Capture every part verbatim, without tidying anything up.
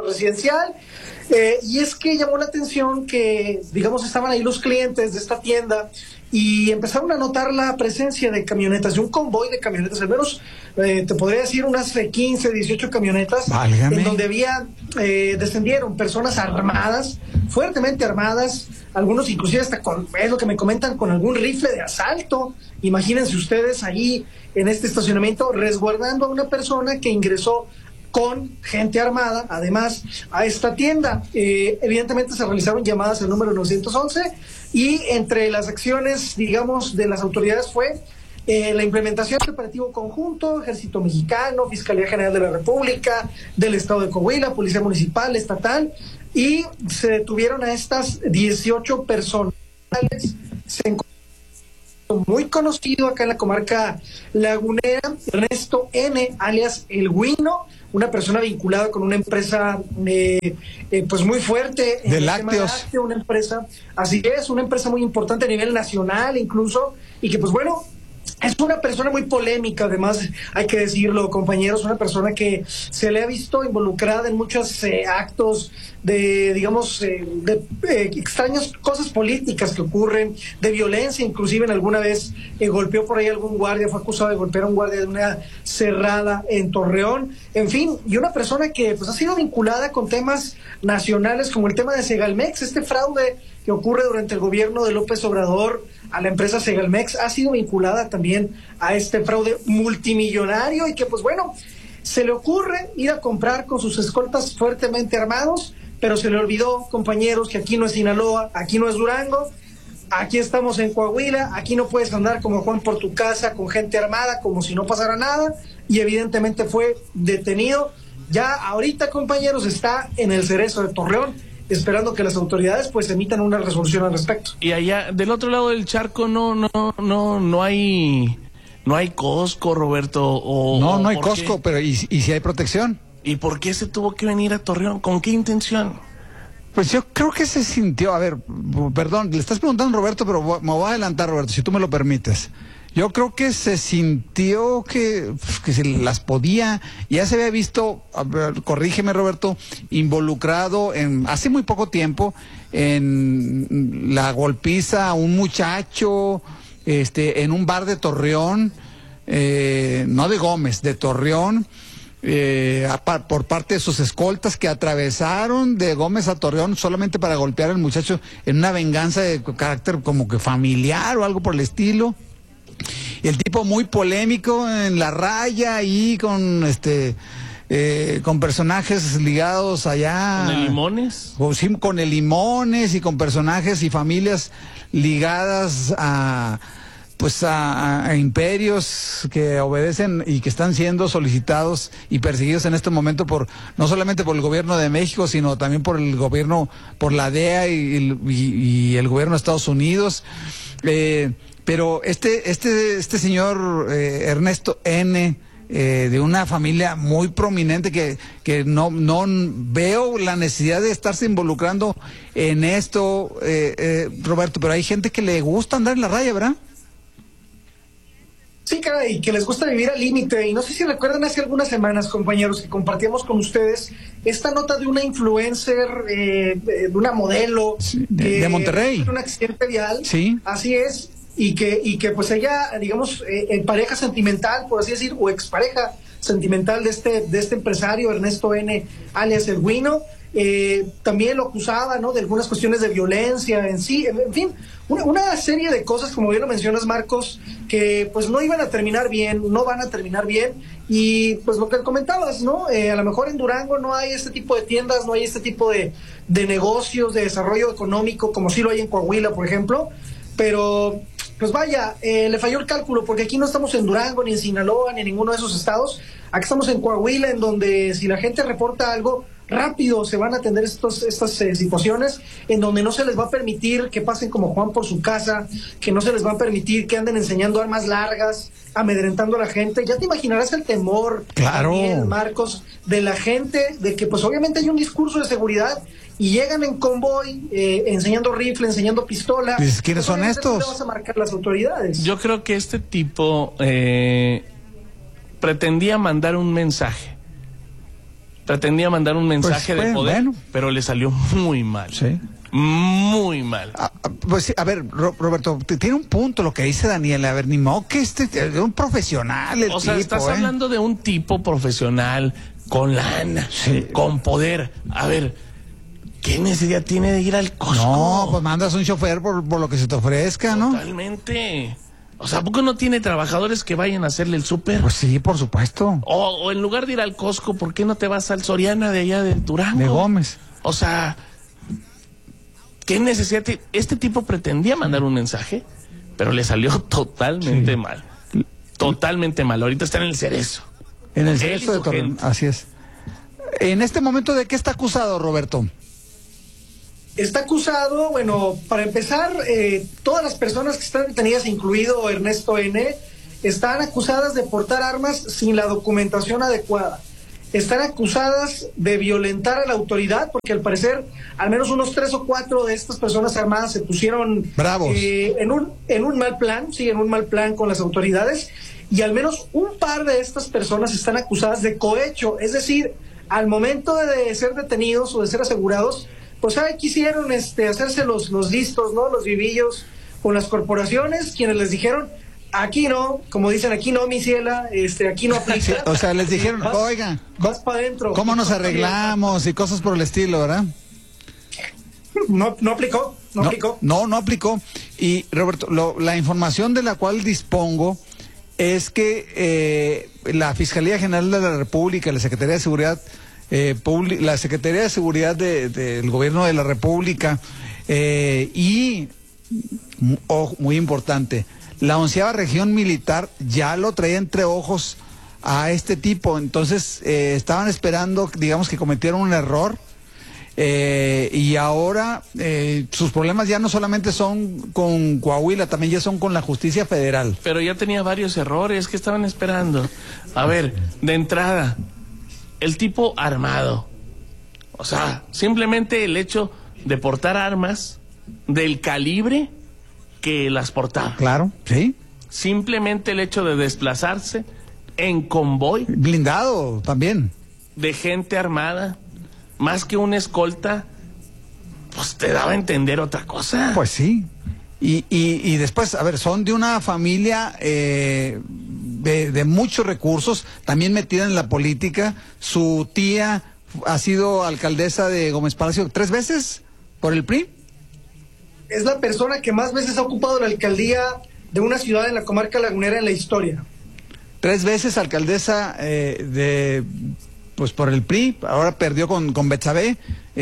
presidencial. Eh, y es que llamó la atención que, digamos, estaban ahí los clientes de esta tienda y empezaron a notar la presencia de camionetas, de un convoy de camionetas, al menos eh, te podría decir unas quince, dieciocho camionetas. Válgame. En donde había, eh, descendieron personas armadas, fuertemente armadas, algunos inclusive hasta con, es lo que me comentan, con algún rifle de asalto. Imagínense ustedes allí en este estacionamiento resguardando a una persona que ingresó con gente armada, además, a esta tienda. Eh, evidentemente se realizaron llamadas al número novecientos once y entre las acciones, digamos, de las autoridades fue eh, la implementación del operativo conjunto, Ejército Mexicano, Fiscalía General de la República, del Estado de Coahuila, Policía Municipal, Estatal, y se detuvieron a estas dieciocho personas. Se encontró muy conocido acá en la comarca lagunera, Ernesto N., alias El Huino, una persona vinculada con una empresa eh, eh, pues muy fuerte en de el lácteos, tema lácteo, una empresa, así es, una empresa muy importante a nivel nacional incluso, y que pues bueno, es una persona muy polémica, además, hay que decirlo, compañeros, una persona que se le ha visto involucrada en muchos eh, actos de, digamos, eh, de eh, extrañas cosas políticas que ocurren, de violencia, inclusive en alguna vez eh, golpeó por ahí algún guardia, fue acusado de golpear a un guardia de una cerrada en Torreón, en fin, y una persona que pues ha sido vinculada con temas nacionales como el tema de Segalmex, este fraude que ocurre durante el gobierno de López Obrador a la empresa Segalmex, ha sido vinculada también a este fraude multimillonario y que pues bueno, se le ocurre ir a comprar con sus escoltas fuertemente armados, pero se le olvidó, compañeros, que aquí no es Sinaloa, aquí no es Durango, aquí estamos en Coahuila, aquí no puedes andar como Juan por tu casa con gente armada como si no pasara nada, y evidentemente fue detenido. Ya ahorita, compañeros, está en el Cerezo de Torreón, esperando que las autoridades pues emitan una resolución al respecto. Y allá del otro lado del charco no no no no hay no hay Costco, Roberto, o no no hay ¿por Costco, qué? Pero y, y si hay protección. ¿Y por qué se tuvo que venir a Torreón? ¿Con qué intención? Pues yo creo que se sintió, a ver, perdón, le estás preguntando, Roberto, pero me voy a adelantar, Roberto, si tú me lo permites. Yo creo que se sintió que, que se las podía, ya se había visto, a ver, corrígeme, Roberto, involucrado en hace muy poco tiempo en la golpiza a un muchacho este, en un bar de Torreón, eh, no de Gómez, de Torreón, eh, a, por parte de sus escoltas que atravesaron de Gómez a Torreón solamente para golpear al muchacho en una venganza de carácter como que familiar o algo por el estilo. El tipo muy polémico en la raya y con este eh, con personajes ligados allá. ¿Con el Limones? O, sí, con el Limones y con personajes y familias ligadas a pues a, a imperios que obedecen y que están siendo solicitados y perseguidos en este momento por no solamente por el gobierno de México, sino también por el gobierno, por la D E A y, y, y el gobierno de Estados Unidos. Eh, Pero este este este señor eh, Ernesto N., eh, de una familia muy prominente que que no no veo la necesidad de estarse involucrando en esto, eh, eh, Roberto, pero hay gente que le gusta andar en la raya, ¿verdad? Sí, caray, que les gusta vivir al límite. Y no sé si recuerdan hace algunas semanas, compañeros, que compartíamos con ustedes esta nota de una influencer, eh, de una modelo sí, de, de Monterrey, un accidente vial. Sí, así es. Y que, y que pues ella, digamos, eh, en pareja sentimental, por así decir, o expareja sentimental de este, de este empresario, Ernesto N., alias El Huino, eh, también lo acusaba, ¿no?, de algunas cuestiones de violencia en sí, en, en fin, una, una serie de cosas, como bien lo mencionas, Marcos, que pues no iban a terminar bien, no van a terminar bien, y pues lo que comentabas, ¿no?, eh, a lo mejor en Durango no hay este tipo de tiendas, no hay este tipo de, de negocios, de desarrollo económico, como sí lo hay en Coahuila, por ejemplo, pero pues vaya, eh, le falló el cálculo, porque aquí no estamos en Durango, ni en Sinaloa, ni en ninguno de esos estados. Aquí estamos en Coahuila, en donde si la gente reporta algo, rápido se van a atender estos, estas eh, situaciones, en donde no se les va a permitir que pasen como Juan por su casa, que no se les va a permitir que anden enseñando armas largas, amedrentando a la gente. Ya te imaginarás el temor, claro, también, Marcos, de la gente, de que pues obviamente hay un discurso de seguridad, y llegan en convoy, eh, enseñando rifle, enseñando pistola. Pues, ¿quiénes son estos? ¿Qué vas a marcar las autoridades? Yo creo que este tipo eh, pretendía mandar un mensaje. pretendía mandar un mensaje Pues, de poder, bueno. pero le salió muy mal. Sí. Muy mal. Ah, ah, pues, a ver, Ro- Roberto, t- tiene un punto lo que dice Daniel. A ver, ni modo que este es un profesional el O sea, tipo, estás ¿eh? hablando de un tipo profesional, con lana, Sí. con poder. A ver, ¿qué necesidad tiene de ir al Costco? No, pues mandas un chofer por, por lo que se te ofrezca, ¿no? Totalmente. O sea, ¿a poco no tiene trabajadores que vayan a hacerle el súper? Pues sí, por supuesto. O, o en lugar de ir al Costco, ¿por qué no te vas al Soriana de allá de Durango? De Gómez. O sea, ¿qué necesidad? ti- Este tipo pretendía mandar un mensaje, pero le salió totalmente Sí. mal. Totalmente mal. Ahorita está en el cerezo. En el Él y cerezo de su Torreón. gente. Así es. En este momento, ¿de qué está acusado, Roberto? Está acusado, bueno, para empezar, eh, todas las personas que están detenidas, incluido Ernesto N., están acusadas de portar armas sin la documentación adecuada. Están acusadas de violentar a la autoridad, porque al parecer al menos unos tres o cuatro de estas personas armadas se pusieron Bravos. eh, en un en un mal plan, sí, en un mal plan con las autoridades, y al menos un par de estas personas están acusadas de cohecho, es decir, al momento de ser detenidos o de ser asegurados, pues ¿sabe? Quisieron este, hacerse los, los listos, ¿no? Los vivillos con las corporaciones, quienes les dijeron, aquí no, como dicen, aquí no, mi ciela, este, aquí no aplica. Sí, o sea, les dijeron, Vas- oigan, vas para adentro. ¿cómo nos arreglamos? Y cosas por el estilo, ¿verdad? No, no aplicó, no, No, aplicó. no, no aplicó. Y Roberto, lo- la información de la cual dispongo es que eh, la Fiscalía General de la República, la Secretaría de Seguridad, eh, Publi- la Secretaría de Seguridad de- del Gobierno de la República eh, y, mu- ojo, muy importante, la onceava región militar ya lo traía entre ojos a este tipo. Entonces eh, estaban esperando, digamos, que cometieron un error. Eh, y ahora eh, sus problemas ya no solamente son con Coahuila, también ya son con la justicia federal. Pero ya tenía varios errores que estaban esperando. A ver, de entrada, el tipo armado. O sea, simplemente el hecho de portar armas del calibre que las portaba. Claro, sí. Simplemente el hecho de desplazarse en convoy Blindado también. de gente armada, más que una escolta, pues te daba a entender otra cosa. Pues sí. Y, y, y después, a ver, son de una familia eh, de, de muchos recursos, también metida en la política. Su tía ha sido alcaldesa de Gómez Palacio tres veces por el P R I. Es la persona que más veces ha ocupado la alcaldía de una ciudad en la comarca lagunera en la historia. Tres veces alcaldesa eh, de, pues por el P R I, ahora perdió con, con Betsabé.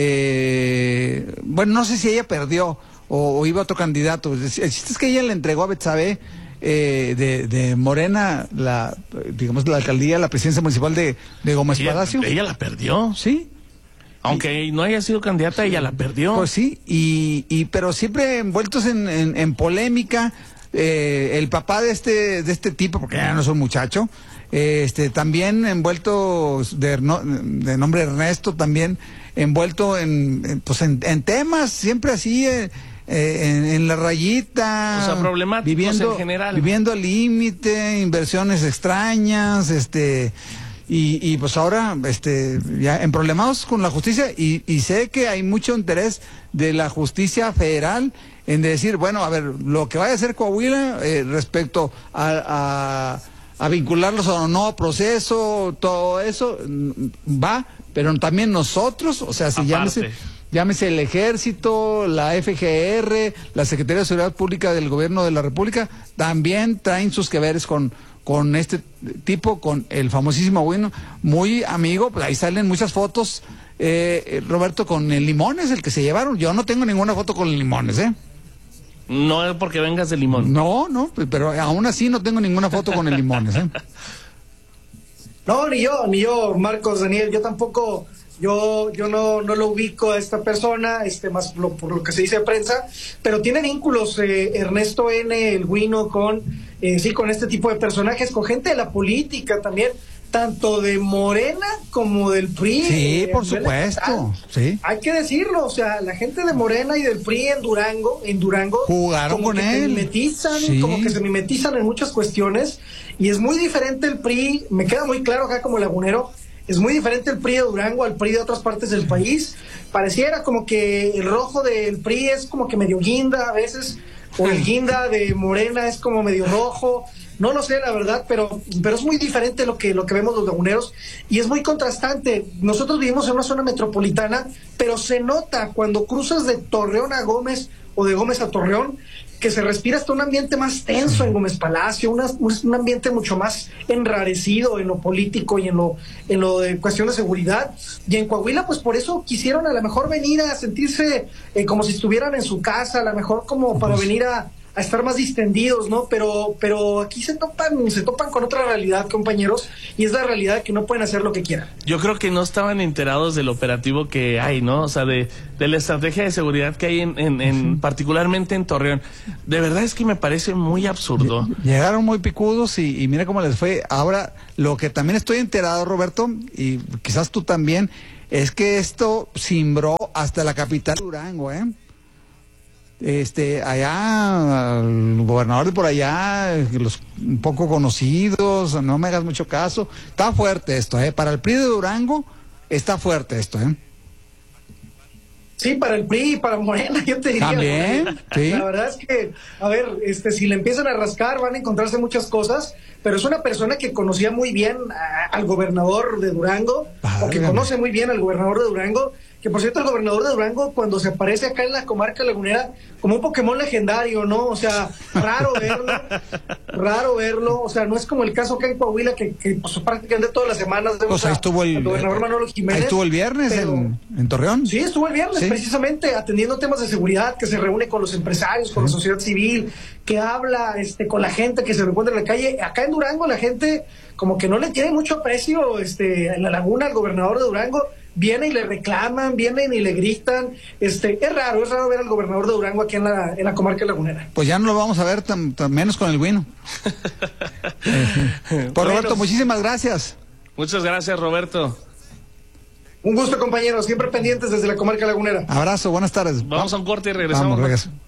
Eh, bueno, no sé si ella perdió o, o iba otro candidato. El chiste es que ella le entregó a Betsabé eh, de, de Morena, la, digamos, la alcaldía, la presidencia municipal de, de Gómez ella, Palacio. ella la perdió. Sí. Aunque no haya sido candidata, ella la perdió. Pues sí, y, y pero siempre envueltos en, en, en polémica. Eh, el papá de este de este tipo, porque ya no es un muchacho, eh, este también envuelto de, no- de nombre Ernesto, también envuelto en, en, pues en, en temas siempre así eh, eh, en, en la rayita, O sea, problemáticos viviendo en general. viviendo al límite, inversiones extrañas, este y, y pues ahora este ya en problemados con la justicia y, y sé que hay mucho interés de la justicia federal en decir, bueno, a ver, lo que vaya a hacer Coahuila eh, respecto a, a, a vincularlos o no a proceso, todo eso mm, va, pero también nosotros, o sea, si Aparte. llámese, llámese el Ejército, la F G R, la Secretaría de Seguridad Pública del Gobierno de la República, también traen sus que veres con con este tipo, con el famosísimo bueno, muy amigo, pues ahí salen muchas fotos, eh, Roberto, con el Limones, el que se llevaron. Yo no tengo ninguna foto con el Limones, ¿eh? No es porque vengas de Limón. No, no, pero aún así no tengo ninguna foto con el Limones, ¿eh? No, ni yo, ni yo, Marcos, Daniel, yo tampoco, yo, yo no, no lo ubico a esta persona, este, más por lo, por lo que se dice de prensa, pero tiene vínculos eh, Ernesto N., el Guino, con, eh, sí, con este tipo de personajes, con gente de la política también, tanto de Morena como del P R I. Sí, eh, por a nivel supuesto, estatal. sí. Hay que decirlo, o sea, la gente de Morena y del P R I en Durango, en Durango, Jugaron como con que se él. mimetizan, Sí. como que se mimetizan en muchas cuestiones, y es muy diferente el P R I, me queda muy claro acá como lagunero, Es muy diferente el P R I de Durango al P R I de otras partes del país. Pareciera como que el rojo del P R I es como que medio guinda a veces, o el guinda de Morena es como medio rojo. No lo sé, la verdad, pero, pero es muy diferente lo que, lo que vemos los laguneros y es muy contrastante. Nosotros vivimos en una zona metropolitana, pero se nota cuando cruzas de Torreón a Gómez o de Gómez a Torreón, que se respira hasta un ambiente más tenso en Gómez Palacio, una, un ambiente mucho más enrarecido en lo político y en lo, en lo de cuestión de seguridad. Y en Coahuila, pues por eso quisieron a lo mejor venir a sentirse eh, como si estuvieran en su casa, a lo mejor como para venir a, a estar más distendidos, ¿no? Pero, pero aquí se topan, se topan con otra realidad, compañeros, y es la realidad de que no pueden hacer lo que quieran. Yo creo que no estaban enterados del operativo que hay, ¿no? O sea, de, de la estrategia de seguridad que hay en, en, en particularmente en Torreón. De verdad es que me parece muy absurdo. Llegaron muy picudos y, y mira cómo les fue. Ahora, lo que también estoy enterado, Roberto, y quizás tú también, es que esto cimbró hasta la capital Durango, ¿eh? Este, allá, el gobernador de por allá, los un poco conocidos, no me hagas mucho caso. Está fuerte esto, ¿eh? Para el P R I de Durango, está fuerte esto, ¿eh? Sí, para el P R I y para Morena, yo te diría. También, sí. La verdad es que, a ver, este, si le empiezan a rascar van a encontrarse muchas cosas, pero es una persona que conocía muy bien a, al gobernador de Durango, ah, o que conoce muy bien al gobernador de Durango, que por cierto el gobernador de Durango cuando se aparece acá en la comarca lagunera como un Pokémon legendario, ¿no? O sea, raro verlo, raro verlo, o sea, no es como el caso acá en Coahuila que, que pues, prácticamente todas las semanas vemos pues ahí estuvo el, al gobernador Manolo Jiménez. Ahí estuvo el viernes pero, en, en Torreón. Sí, estuvo el viernes, ¿sí? Precisamente atendiendo temas de seguridad, que se reúne con los empresarios, con sí. la sociedad civil, que habla este, con la gente que se encuentra en la calle. Acá en Durango la gente como que no le tiene mucho aprecio este, en la laguna al gobernador de Durango. Vienen y le reclaman, vienen y le gritan. Este, es raro, es raro ver al gobernador de Durango aquí en la, en la comarca lagunera. Pues ya no lo vamos a ver tan, tan menos con el Wino. Pues bueno, Roberto, muchísimas gracias. Muchas gracias, Roberto. Un gusto, compañeros, siempre pendientes desde la comarca lagunera. Abrazo, buenas tardes. Vamos a un corte y regresamos. Vamos, regreso.